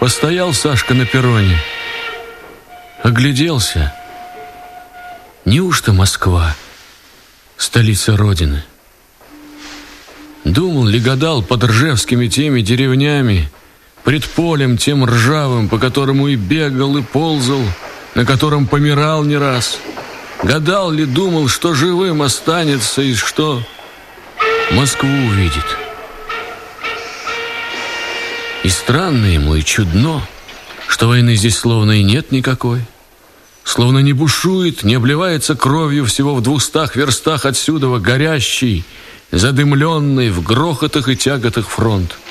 Постоял Сашка на перроне, огляделся. Неужто Москва, столица Родины? Думал ли, гадал под ржевскими теми деревнями, пред полем тем ржавым, по которому и бегал, и ползал, на котором помирал не раз. Гадал ли, думал, что живым останется и что Москву увидит. И странно ему, и чудно, что войны здесь словно и нет никакой, словно не бушует, не обливается кровью всего в 200 верстах отсюда горящий, задымленный в грохотах и тяготах фронт.